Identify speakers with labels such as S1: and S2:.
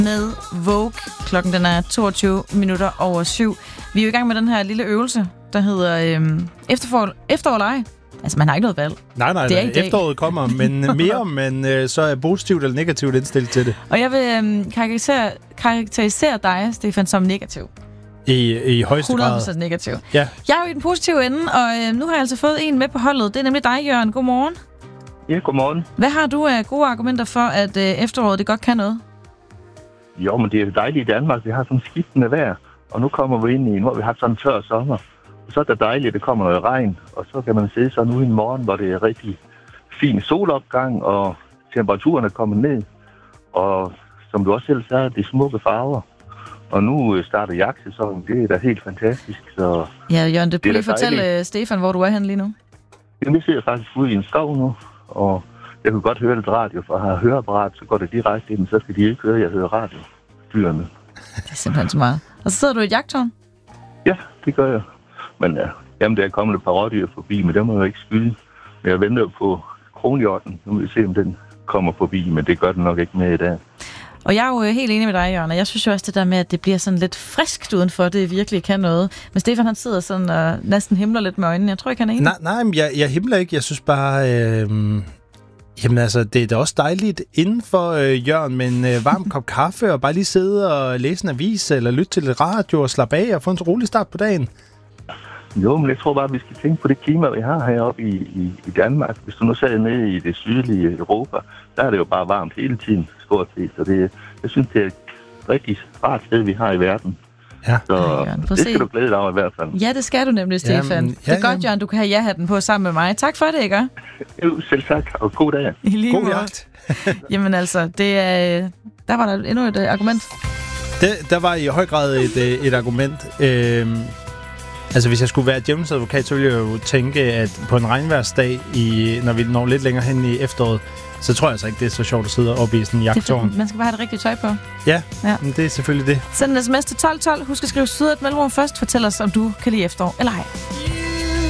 S1: med Vogue. Klokken den er 7:22. Vi er jo i gang med den her lille øvelse, der hedder efterår eller ej. Altså, man har ikke noget valg.
S2: Nej, efteråret kommer, men mere, men så er positivt eller negativt indstillet til det.
S1: Og jeg vil karakterisere dig, Stefan, som negativ.
S2: I højeste grad.
S1: 100% negativ.
S2: Ja.
S1: Jeg er jo i den positive ende, og nu har jeg altså fået en med på holdet. Det er nemlig dig, Jørgen. Godmorgen.
S3: Ja, godmorgen.
S1: Hvad har du af gode argumenter for, at efteråret det godt kan noget?
S3: Jo, men det er dejligt i Danmark. Vi har sådan skiftende vejr, og nu kommer vi ind i, hvor vi har sådan en tør sommer. Og så er det dejligt, at det kommer noget regn, og så kan man sidde sådan ude i morgen, hvor det er rigtig fin solopgang, og temperaturen er kommet ned. Og som du også selv sagde, det er smukke farver. Og nu starter jagtsæsonen. Det er da helt fantastisk. Så
S1: ja, Jørgen, det lige fortælle Stefan, hvor du er henne lige nu.
S3: Jamen, jeg sidder faktisk ude i en skov nu, og jeg kunne godt høre det radio, for at have høreapparat, så går det direkte ind, så skal de ikke høre, at jeg hører radio. Dyrene.
S1: Det er simpelthen så meget. Og så sidder du i et jagttårn?
S3: Ja, det gør jeg. Men jamen, der er kommet et par rådyr forbi, men det må jeg ikke skyde. Men jeg venter på kronhjorten. Nu vil vi se, om den kommer forbi, men det gør den nok ikke med i dag.
S1: Og jeg er jo helt enig med dig, Jørgen, og jeg synes jo også det der med, at det bliver sådan lidt friskt udenfor, det virkelig kan noget. Men Stefan, han sidder sådan og næsten himler lidt med øjnene. Jeg tror ikke, han er enig.
S2: Nej, men jeg himler ikke. Jeg synes bare... Jamen altså, det er da også dejligt indenfor, Jørgen, med en varm kop kaffe, og bare lige sidde og læse en avis, eller lytte til lidt radio, og slappe af, og få en rolig start på dagen.
S3: Jo, men jeg tror bare, at vi skal tænke på det klima, vi har heroppe i Danmark. Hvis du nu ser ned i det sydlige Europa, der er det jo bare varmt hele tiden, stort set. Så jeg synes, det er et rigtig rart sted, vi har i verden.
S2: Ja.
S3: Så Jørgen, det skal du glæde dig over i hvert fald.
S1: Ja, det skal du nemlig, Stefan. Det er godt, Jørgen, du kan have ja-hatten på sammen med mig. Tak for det, ikke?
S3: Jo, selv tak, og god dag.
S2: God jagt.
S1: Jamen altså, der var der endnu et argument.
S2: Der var i høj grad et argument. Altså, hvis jeg skulle være djævelens advokat, så ville jeg jo tænke, at på en regnværsdag, når vi når lidt længere hen i efteråret, så tror jeg altså ikke, det er så sjovt at sidde oppe i sådan en jagttårn.
S1: Man skal bare have det rigtige tøj på.
S2: Ja, men det er selvfølgelig det.
S1: Send en sms til 1212. Husk at skrive syd et mellemrum først. Fortæl os, om du kan lide efterår eller ej.